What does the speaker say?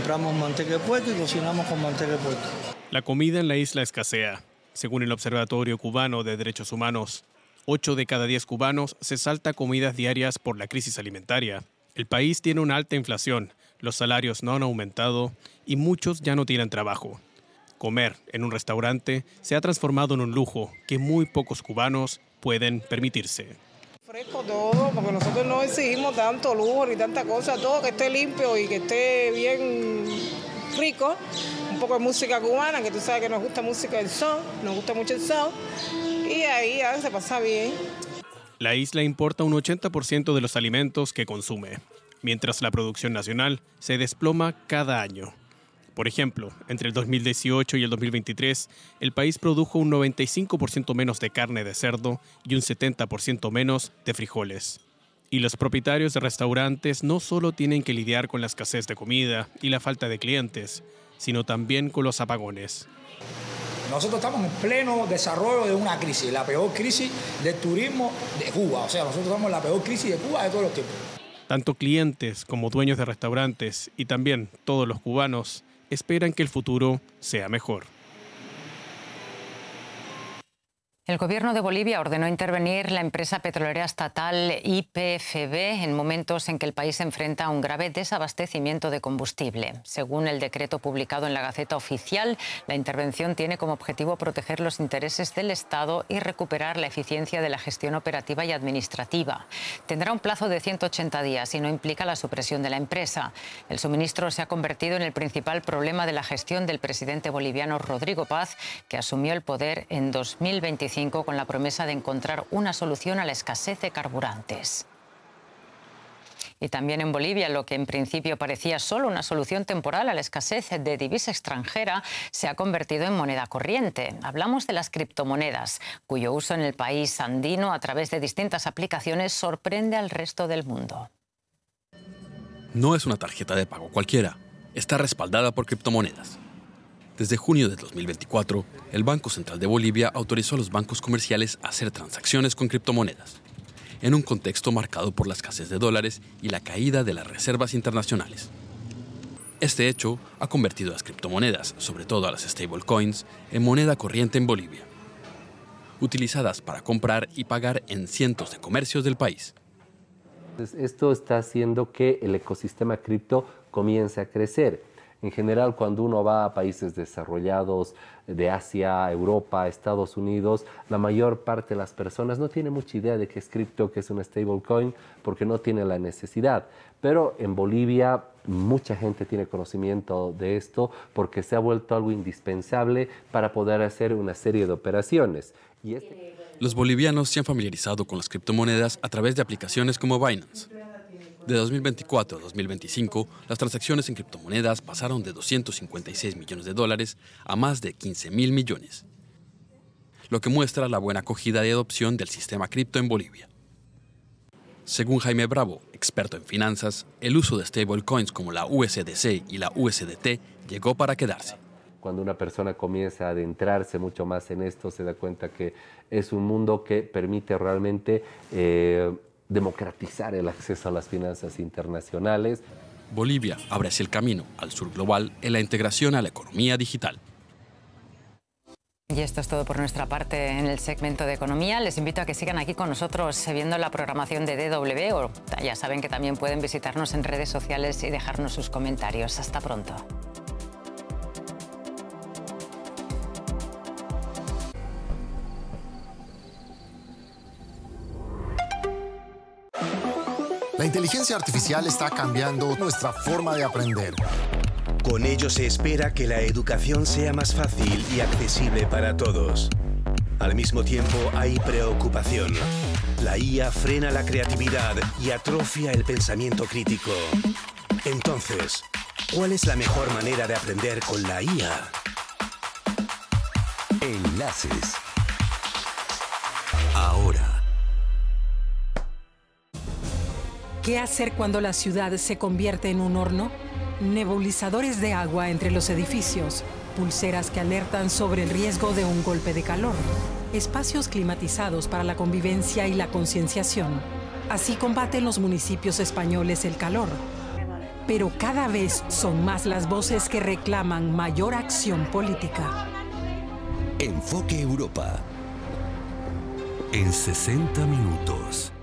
compramos manteca de puerco y cocinamos con manteca de puerco. La comida en la isla escasea. Según el Observatorio Cubano de Derechos Humanos, 8 de cada 10 cubanos se salta comidas diarias por la crisis alimentaria. El país tiene una alta inflación, los salarios no han aumentado y muchos ya no tienen trabajo. Comer en un restaurante se ha transformado en un lujo que muy pocos cubanos pueden permitirse. Fresco todo, porque nosotros no exigimos tanto lujo ni tanta cosa, todo que esté limpio y que esté bien rico. Un poco de música cubana, que tú sabes que nos gusta música del son, nos gusta mucho el son, y ahí ya se pasa bien. La isla importa un 80% de los alimentos que consume, mientras la producción nacional se desploma cada año. Por ejemplo, entre el 2018 y el 2023, el país produjo un 95% menos de carne de cerdo y un 70% menos de frijoles. Y los propietarios de restaurantes no solo tienen que lidiar con la escasez de comida y la falta de clientes, sino también con los apagones. Nosotros estamos en pleno desarrollo de una crisis, la peor crisis del turismo de Cuba. O sea, nosotros estamos en la peor crisis de Cuba de todos los tiempos. Tanto clientes como dueños de restaurantes y también todos los cubanos esperan que el futuro sea mejor. El gobierno de Bolivia ordenó intervenir la empresa petrolera estatal YPFB en momentos en que el país se enfrenta a un grave desabastecimiento de combustible. Según el decreto publicado en la Gaceta Oficial, la intervención tiene como objetivo proteger los intereses del Estado y recuperar la eficiencia de la gestión operativa y administrativa. Tendrá un plazo de 180 días y no implica la supresión de la empresa. El suministro se ha convertido en el principal problema de la gestión del presidente boliviano Rodrigo Paz, que asumió el poder en 2025 con la promesa de encontrar una solución a la escasez de carburantes. Y también en Bolivia, lo que en principio parecía solo una solución temporal a la escasez de divisa extranjera se ha convertido en moneda corriente. Hablamos de las criptomonedas, cuyo uso en el país andino a través de distintas aplicaciones sorprende al resto del mundo. No es una tarjeta de pago cualquiera, está respaldada por criptomonedas. Desde junio de 2024, el Banco Central de Bolivia autorizó a los bancos comerciales a hacer transacciones con criptomonedas, en un contexto marcado por la escasez de dólares y la caída de las reservas internacionales. Este hecho ha convertido a las criptomonedas, sobre todo a las stablecoins, en moneda corriente en Bolivia, utilizadas para comprar y pagar en cientos de comercios del país. Esto está haciendo que el ecosistema cripto comience a crecer. En general, cuando uno va a países desarrollados de Asia, Europa, Estados Unidos, la mayor parte de las personas no tiene mucha idea de qué es cripto, qué es una stablecoin, porque no tiene la necesidad. Pero en Bolivia mucha gente tiene conocimiento de esto porque se ha vuelto algo indispensable para poder hacer una serie de operaciones. Los bolivianos se han familiarizado con las criptomonedas a través de aplicaciones como Binance. De 2024 a 2025, las transacciones en criptomonedas pasaron de 256 millones de dólares a más de 15.000 millones, lo que muestra la buena acogida y adopción del sistema cripto en Bolivia. Según Jaime Bravo, experto en finanzas, el uso de stablecoins como la USDC y la USDT llegó para quedarse. Cuando una persona comienza a adentrarse mucho más en esto, se da cuenta que es un mundo que permite realmente democratizar el acceso a las finanzas internacionales. Bolivia abre así el camino al sur global en la integración a la economía digital. Y esto es todo por nuestra parte en el segmento de economía. Les invito a que sigan aquí con nosotros viendo la programación de DW, o ya saben que también pueden visitarnos en redes sociales y dejarnos sus comentarios. Hasta pronto. La inteligencia artificial está cambiando nuestra forma de aprender. Con ello se espera que la educación sea más fácil y accesible para todos. Al mismo tiempo hay preocupación. La IA frena la creatividad y atrofia el pensamiento crítico. Entonces, ¿cuál es la mejor manera de aprender con la IA? Enlaces. Ahora. ¿Qué hacer cuando la ciudad se convierte en un horno? Nebulizadores de agua entre los edificios, pulseras que alertan sobre el riesgo de un golpe de calor, espacios climatizados para la convivencia y la concienciación. Así combaten los municipios españoles el calor. Pero cada vez son más las voces que reclaman mayor acción política. Enfoque Europa. En 60 minutos.